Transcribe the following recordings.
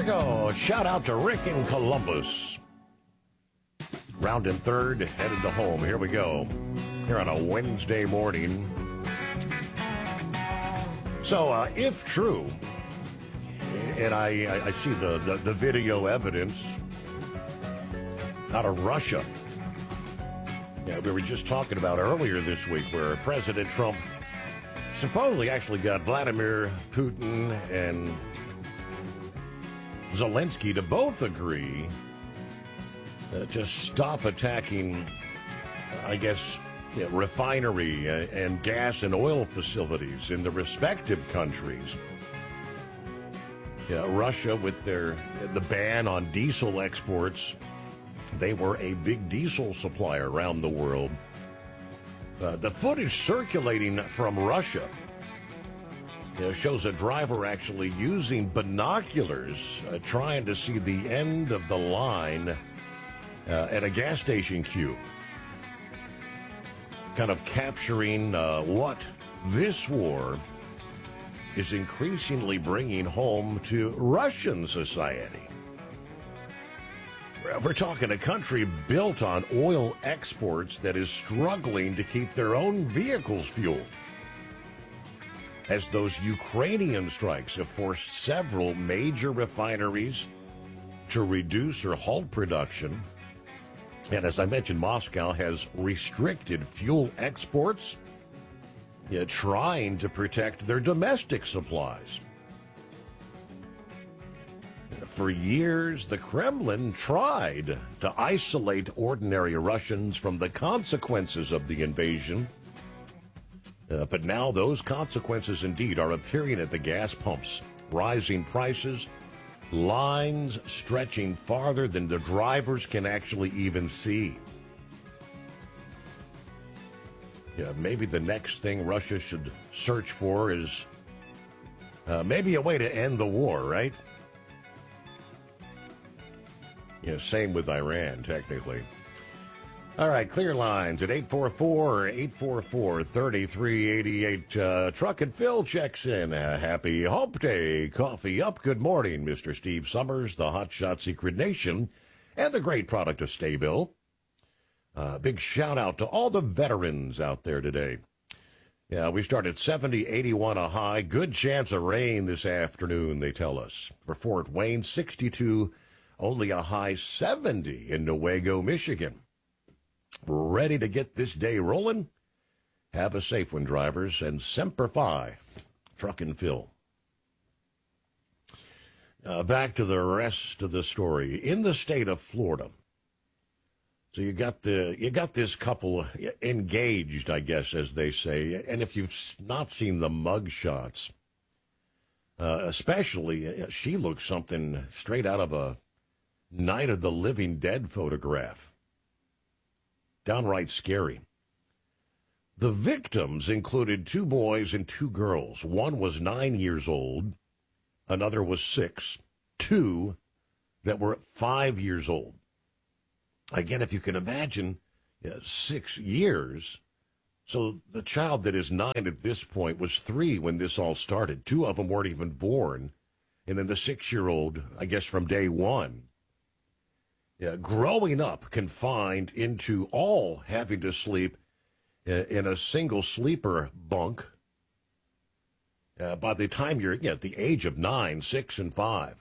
go. Shout out to Rick in Columbus. Round and third, headed to home. Here we go. Here on a Wednesday morning. So, if true, and I see the video evidence out of Russia. Yeah, we were just talking about earlier this week where President Trump supposedly actually got Vladimir Putin and Zelensky to both agree to stop attacking, I guess, refinery and gas and oil facilities in the respective countries. Yeah, Russia with the ban on diesel exports. They were a big diesel supplier around the world. The footage circulating from Russia shows a driver actually using binoculars trying to see the end of the line at a gas station queue. Kind of capturing what this war is increasingly bringing home to Russian society. We're talking a country built on oil exports that is struggling to keep their own vehicles fueled, as those Ukrainian strikes have forced several major refineries to reduce or halt production. And as I mentioned, Moscow has restricted fuel exports, trying to protect their domestic supplies. For years, the Kremlin tried to isolate ordinary Russians from the consequences of the invasion. But now those consequences indeed are appearing at the gas pumps. Rising prices, lines stretching farther than the drivers can actually even see. Maybe the next thing Russia should search for is maybe a way to end the war, right? Same with Iran, technically. All right, clear lines at 844-844-3388. Truck and Phil checks in. Happy Hump Day. Coffee up. Good morning, Mr. Steve Summers, the Hotshot Secret Nation, and the great product of Staybill. Big shout out to all the veterans out there today. Yeah, we start at 70, 81 a high. Good chance of rain this afternoon, they tell us. For Fort Wayne, 62, only a high 70 in Newaygo, Michigan. Ready to get this day rolling? Have a safe one, drivers, and Semper Fi, Truck and Phil. Back to the rest of the story. In the state of Florida, so you got this couple engaged, I guess, as they say. And if you've not seen the mug shots, especially, she looks something straight out of a Night of the Living Dead photograph. Downright scary. The victims included 2 boys and 2 girls. One was 9 years old. Another was 6. 2 that were 5 years old. Again, if you can imagine, 6 years. So the child that is 9 at this point was 3 when this all started. 2 of them weren't even born. And then the 6-year-old, I guess from day one. Growing up confined into all having to sleep in a single sleeper bunk. By the time you're at the age of 9, 6, and 5.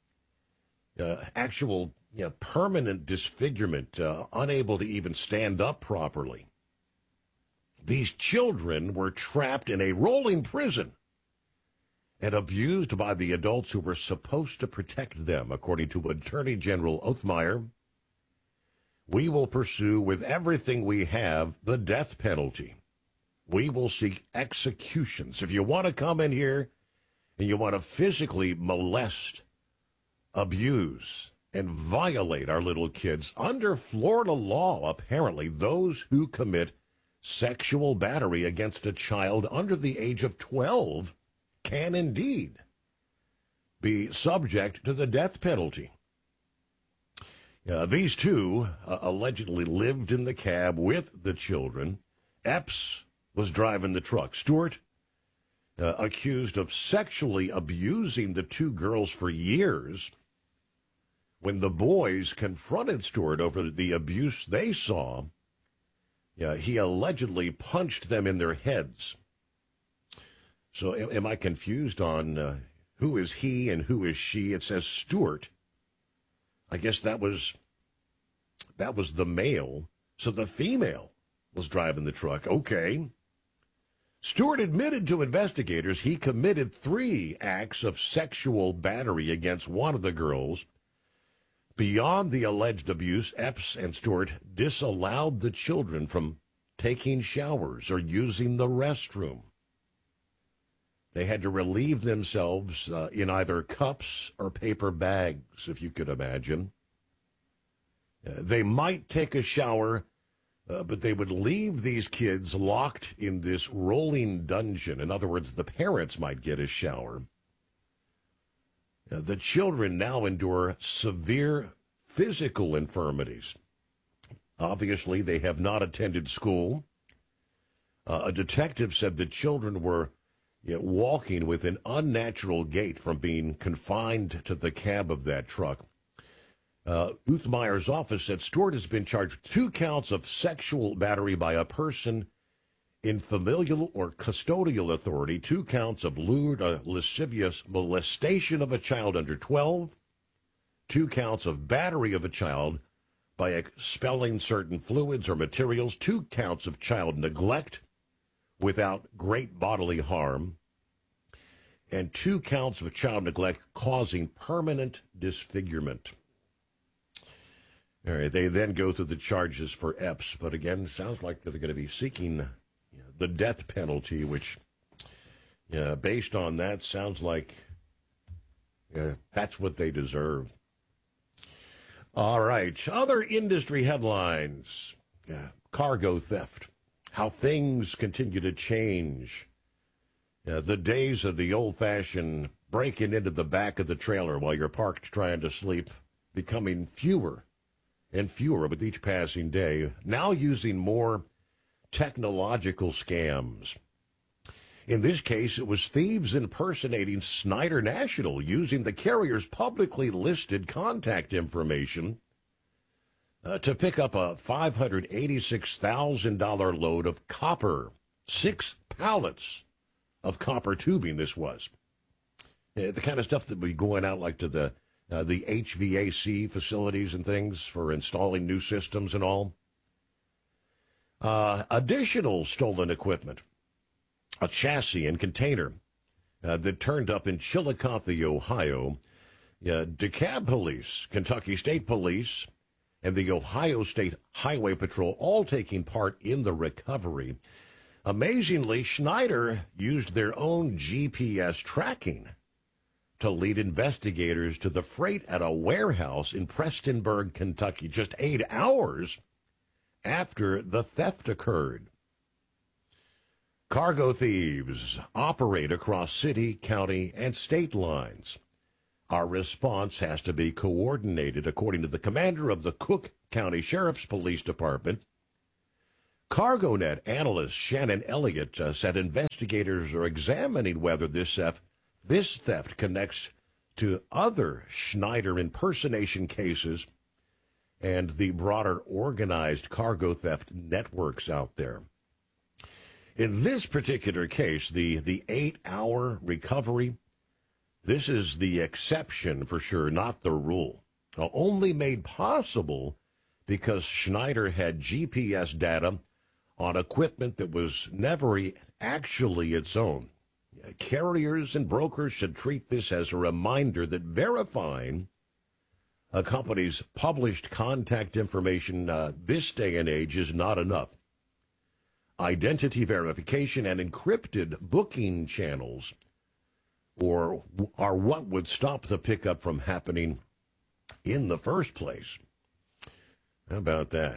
Actual permanent disfigurement, unable to even stand up properly. These children were trapped in a rolling prison and abused by the adults who were supposed to protect them, according to Attorney General Othmeyer. We will pursue with everything we have the death penalty. We will seek executions. If you want to come in here and you want to physically molest, abuse, and violate our little kids, under Florida law, apparently, those who commit sexual battery against a child under the age of 12 can indeed be subject to the death penalty. These 2 allegedly lived in the cab with the children. Epps was driving the truck. Stewart, accused of sexually abusing the 2 girls for years, when the boys confronted Stewart over the abuse they saw, he allegedly punched them in their heads. So am I confused on who is he and who is she? It says Stewart. I guess that was the male. So the female was driving the truck. Okay. Stewart admitted to investigators he committed 3 acts of sexual battery against one of the girls. Beyond the alleged abuse, Epps and Stewart disallowed the children from taking showers or using the restroom. They had to relieve themselves in either cups or paper bags, if you could imagine. They might take a shower, but they would leave these kids locked in this rolling dungeon. In other words, the parents might get a shower. The children now endure severe physical infirmities. Obviously, they have not attended school. A detective said the children were walking with an unnatural gait from being confined to the cab of that truck. Uthmeyer's office said Stewart has been charged with 2 counts of sexual battery by a person in familial or custodial authority, 2 counts of lewd or lascivious molestation of a child under 12, 2 counts of battery of a child by expelling certain fluids or materials, 2 counts of child neglect without great bodily harm, and 2 counts of child neglect causing permanent disfigurement. All right, they then go through the charges for Epps, but again, sounds like they're going to be seeking the death penalty, which, based on that, sounds like that's what they deserve. All right, other industry headlines. Cargo theft. How things continue to change. The days of the old-fashioned breaking into the back of the trailer while you're parked trying to sleep becoming fewer and fewer with each passing day, now using more technological scams. In this case, it was thieves impersonating Schneider National, using the carrier's publicly listed contact information to pick up a $586,000 load of copper. 6 pallets of copper tubing, this was. The kind of stuff that would be going out like to the HVAC facilities and things for installing new systems and all. Additional stolen equipment, a chassis and container that turned up in Chillicothe, Ohio. DeKalb Police, Kentucky State Police, and the Ohio State Highway Patrol all taking part in the recovery. Amazingly, Schneider used their own GPS tracking to lead investigators to the freight at a warehouse in Prestonburg, Kentucky, just 8 hours after the theft occurred. Cargo thieves operate across city, county, and state lines. Our response has to be coordinated, according to the commander of the Cook County Sheriff's Police Department. CargoNet analyst Shannon Elliott said investigators are examining whether this theft connects to other Schneider impersonation cases and the broader organized cargo theft networks out there. In this particular case, the 8-hour recovery, this is the exception for sure, not the rule. Only made possible because Schneider had GPS data on equipment that was never actually its own. Carriers and brokers should treat this as a reminder that verifying a company's published contact information this day and age is not enough. Identity verification and encrypted booking channels are what would stop the pickup from happening in the first place. How about that?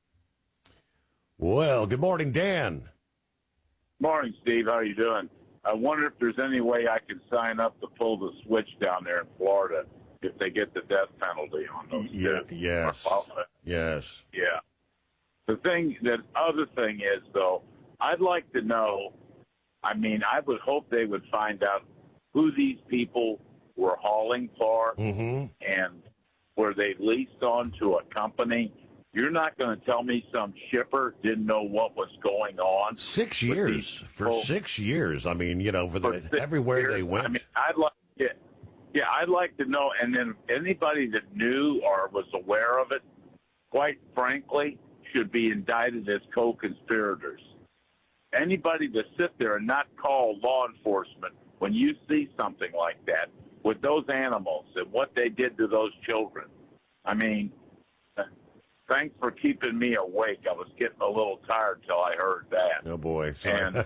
Well, good morning, Dan. Morning, Steve. How are you doing? I wonder if there's any way I can sign up to pull the switch down there in Florida if they get the death penalty on those kids. Yes. Yes. Yeah. The other thing is, though, I'd like to know, I would hope they would find out who these people were hauling for and were they leased onto a company. You're not going to tell me some shipper didn't know what was going on. 6 years. For 6 years. I mean, everywhere years, they went. I mean, I'd like to know. And then anybody that knew or was aware of it, quite frankly, should be indicted as co-conspirators. Anybody to sit there and not call law enforcement when you see something like that with those animals and what they did to those children. I mean, thanks for keeping me awake. I was getting a little tired till I heard that. Oh, boy. Sorry. And,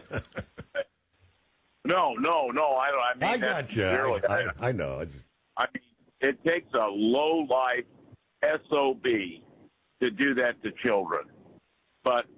no. I mean, I got you. I know. I mean, it takes a low-life SOB to do that to children. But,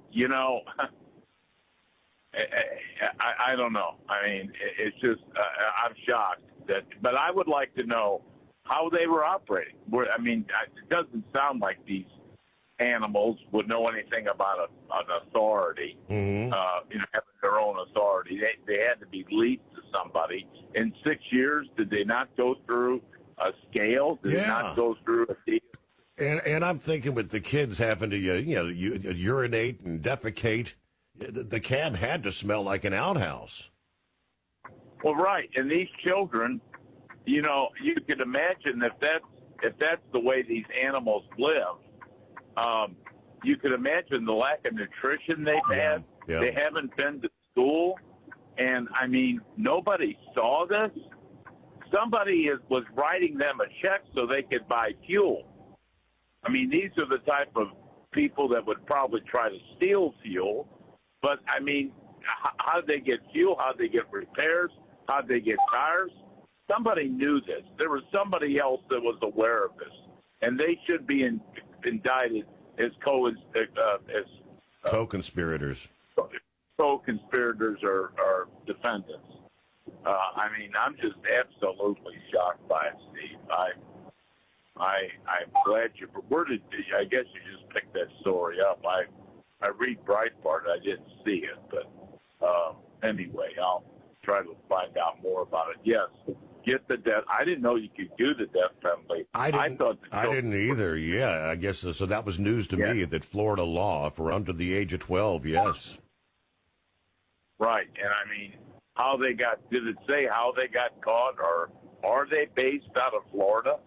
I don't know. I mean, it's just I'm shocked. But I would like to know how they were operating. It doesn't sound like these animals would know anything about an authority, having their own authority. They had to be leased to somebody. In 6 years, did they not go through a scale? Did they not go through a deal? And I'm thinking with the kids having to, urinate and defecate, the cab had to smell like an outhouse. Well, right. And these children, you could imagine if that's the way these animals live, you could imagine the lack of nutrition they've had. Yeah. They haven't been to school. And, I mean, nobody saw this. Somebody was writing them a check so they could buy fuel. I mean, these are the type of people that would probably try to steal fuel. But, I mean, how'd they get fuel? How'd they get repairs? How'd they get tires? Somebody knew this. There was somebody else that was aware of this. And they should be indicted as co-conspirators. Co-conspirators or defendants. I mean, I'm just absolutely shocked by it, Steve. I'm glad I guess you just picked that story up. I read Breitbart. I didn't see it, but anyway, I'll try to find out more about it. Yes, get the death. I didn't know you could do the death penalty. I didn't either. Yeah, I guess so. That was news to me that Florida law for under the age of 12. Yes. Right, and I mean, did it say how they got caught, or are they based out of Florida?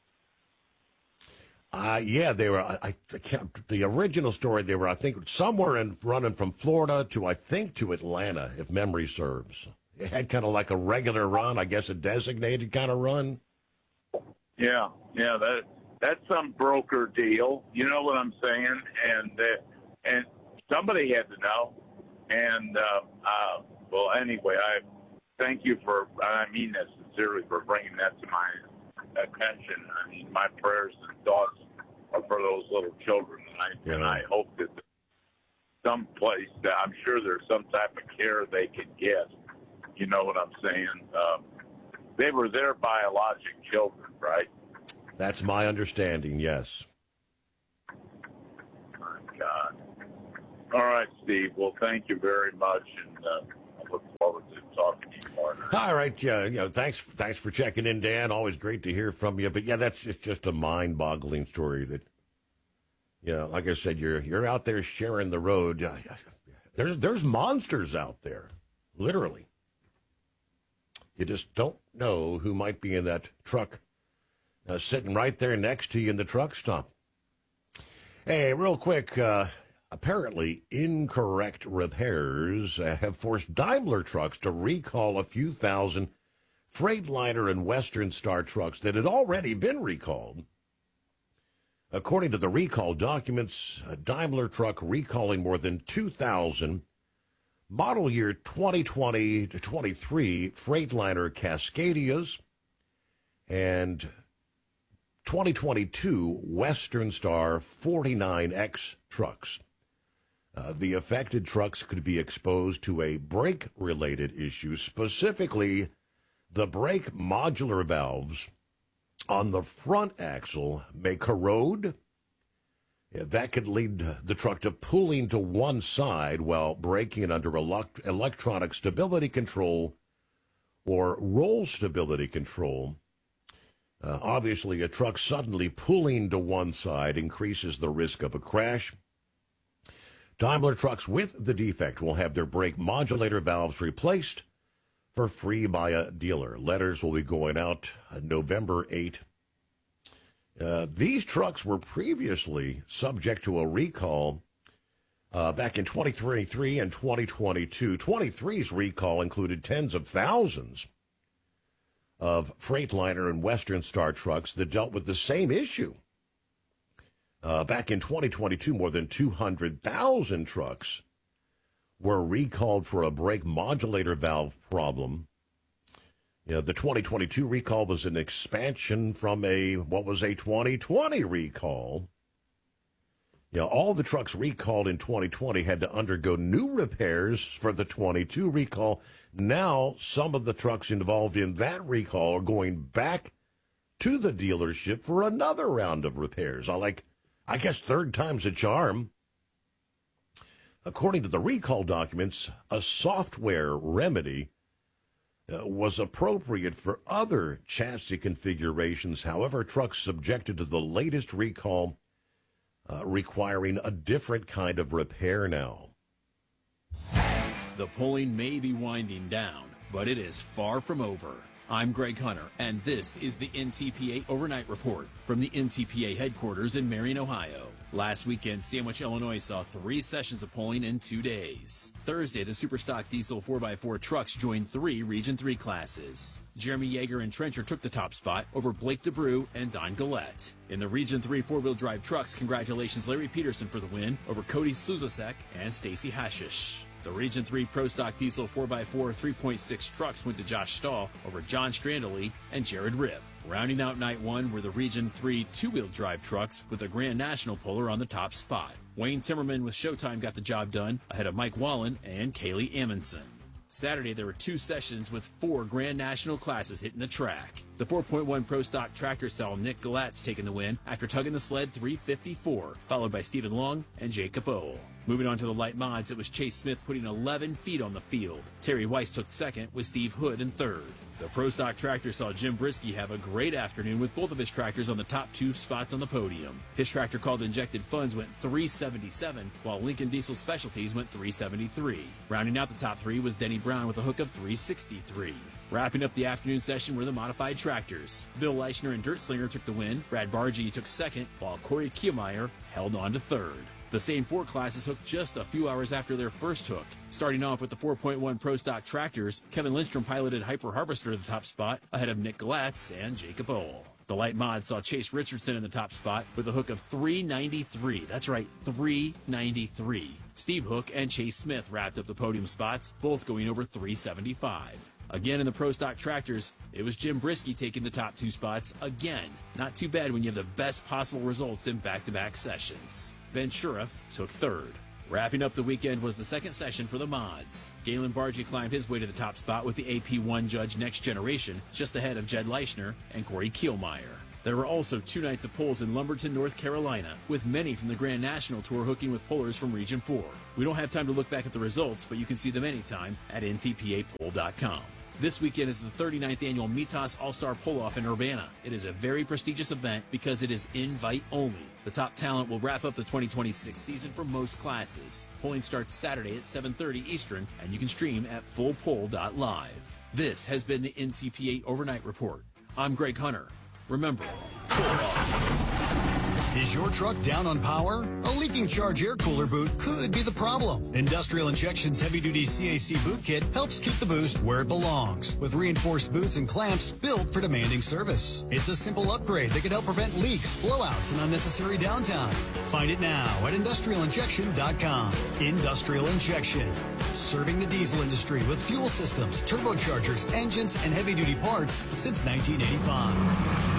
Yeah, they were. The original story, they were, I think, somewhere running from Florida to Atlanta, if memory serves. It had kind of like a regular run, I guess a designated kind of run. Yeah, that's some broker deal. You know what I'm saying? And somebody had to know. And well, anyway, I thank you I mean that sincerely, for bringing that to my attention. I mean, my prayers and thoughts are for those little children, and I hope that some place that I'm sure there's some type of care they can get. You know what I'm saying? They were their biologic children, right? That's my understanding. Yes. My God. All right, Steve. Well, thank you very much, and I look forward to talking to you more. All right, thanks for checking in, Dan. Always great to hear from you. But yeah, it's just a mind-boggling story that, like I said, you're out there sharing the road. There's monsters out there, literally. You just don't know who might be in that truck, sitting right there next to you in the truck stop. Hey, real quick. Apparently, incorrect repairs have forced Daimler Trucks to recall a few thousand Freightliner and Western Star trucks that had already been recalled. According to the recall documents, a Daimler Truck recalling more than 2,000 model year 2020 to 23 Freightliner Cascadias and 2022 Western Star 49X trucks. The affected trucks could be exposed to a brake-related issue, specifically the brake modular valves on the front axle may corrode. That could lead the truck to pulling to one side while braking under electronic stability control or roll stability control. Obviously, a truck suddenly pulling to one side increases the risk of a crash. Daimler trucks with the defect will have their brake modulator valves replaced for free by a dealer. Letters will be going out November 8. These trucks were previously subject to a recall back in 2023 and 2022. 23's recall included tens of thousands of Freightliner and Western Star trucks that dealt with the same issue. Back in 2022, more than 200,000 trucks were recalled for a brake modulator valve problem. The 2022 recall was an expansion from what was a 2020 recall. All the trucks recalled in 2020 had to undergo new repairs for the 22 recall. Now, some of the trucks involved in that recall are going back to the dealership for another round of repairs. I guess third time's a charm. According to the recall documents, a software remedy was appropriate for other chassis configurations. However, trucks subjected to the latest recall requiring a different kind of repair now. The polling may be winding down, but it is far from over. I'm Greg Hunter, and this is the NTPA Overnight Report from the NTPA headquarters in Marion, Ohio. Last weekend, Sandwich, Illinois saw 3 sessions of polling in 2 days. Thursday, the Superstock Diesel 4x4 trucks joined 3 Region 3 classes. Jeremy Yeager and Trencher took the top spot over Blake DeBrew and Don Gillette. In the Region 3 4-wheel drive trucks, congratulations Larry Peterson for the win over Cody Sluzasek and Stacy Hashish. The Region 3 Pro Stock Diesel 4x4 3.6 trucks went to Josh Stahl over John Strandley and Jared Ripp. Rounding out Night 1 were the Region 3 2-wheel drive trucks with a Grand National puller on the top spot. Wayne Timmerman with Showtime got the job done ahead of Mike Wallen and Kaylee Amundsen. Saturday, there were 2 sessions with 4 Grand National classes hitting the track. The 4.1 Pro Stock tractor saw Nick Galatz taking the win after tugging the sled 354, followed by Stephen Long and Jacob Ohl. Moving on to the light mods, it was Chase Smith putting 11 feet on the field. Terry Weiss took second with Steve Hood in third. The Pro Stock tractor saw Jim Brisky have a great afternoon with both of his tractors on the top 2 spots on the podium. His tractor called Injected Funds went 377, while Lincoln Diesel Specialties went 373. Rounding out the top 3 was Denny Brown with a hook of 363. Wrapping up the afternoon session were the modified tractors. Bill Leichner and Dirt Slinger took the win. Brad Bargy took second, while Corey Kiermaier held on to third. The same 4 classes hooked just a few hours after their first hook. Starting off with the 4.1 Pro Stock tractors, Kevin Lindstrom piloted Hyper Harvester to the top spot ahead of Nick Galatz and Jacob Ohl. The light mod saw Chase Richardson in the top spot with a hook of 393. That's right, 393. Steve Hook and Chase Smith wrapped up the podium spots, both going over 375. Again, in the Pro Stock tractors, it was Jim Brisky taking the top 2 spots again. Not too bad when you have the best possible results in back-to-back sessions. Ben Sheriff took third. Wrapping up the weekend was the second session for the mods. Galen Bargy climbed his way to the top spot with the AP1 Judge Next Generation, just ahead of Jed Leichner and Corey Kielmeyer. There were also 2 nights of polls in Lumberton, North Carolina, with many from the Grand National Tour hooking with pullers from Region 4. We don't have time to look back at the results, but you can see them anytime at ntpapoll.com. This weekend is the 39th annual Mitas All-Star Pull-Off in Urbana. It is a very prestigious event because it is invite only. The top talent will wrap up the 2026 season for most classes. Polling starts Saturday at 7:30 Eastern, and you can stream at fullpoll.live. This has been the NTPA Overnight Report. I'm Greg Hunter. Remember, pull off. Is your truck down on power? A leaking charge air cooler boot could be the problem. Industrial Injection's heavy-duty CAC boot kit helps keep the boost where it belongs, with reinforced boots and clamps built for demanding service. It's a simple upgrade that can help prevent leaks, blowouts, and unnecessary downtime. Find it now at industrialinjection.com. Industrial Injection, serving the diesel industry with fuel systems, turbochargers, engines, and heavy-duty parts since 1985.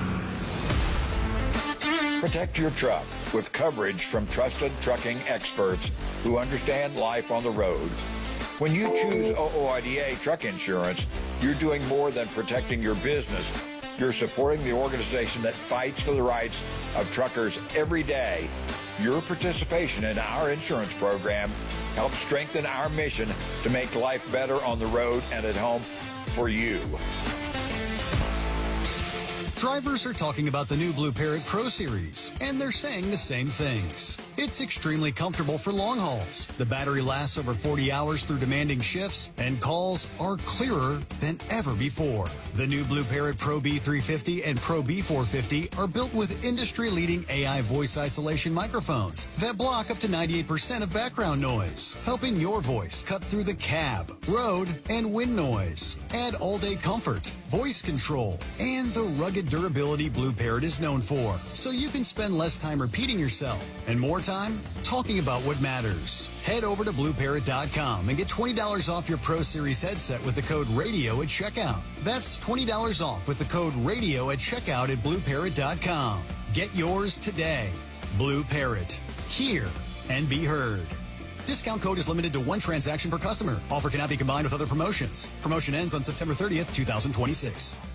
Protect your truck with coverage from trusted trucking experts who understand life on the road. When you choose OOIDA truck insurance, you're doing more than protecting your business. You're supporting the organization that fights for the rights of truckers every day. Your participation in our insurance program helps strengthen our mission to make life better on the road and at home for you. Drivers are talking about the new Blue Parrot Pro Series, and they're saying the same things. It's extremely comfortable for long hauls. The battery lasts over 40 hours through demanding shifts, and calls are clearer than ever before. The new Blue Parrot Pro B350 and Pro B450 are built with industry-leading AI voice isolation microphones that block up to 98% of background noise, helping your voice cut through the cab, road, and wind noise. Add all-day comfort, voice control, and the rugged durability Blue Parrot is known for, so you can spend less time repeating yourself and more time talking about what matters. Head over to BlueParrot.com and get $20 off your Pro Series headset with the code RADIO at checkout. That's $20 off with the code RADIO at checkout at BlueParrot.com. Get yours today. Blue Parrot. Hear and be heard. Discount code is limited to one transaction per customer. Offer cannot be combined with other promotions. Promotion ends on September 30th, 2026.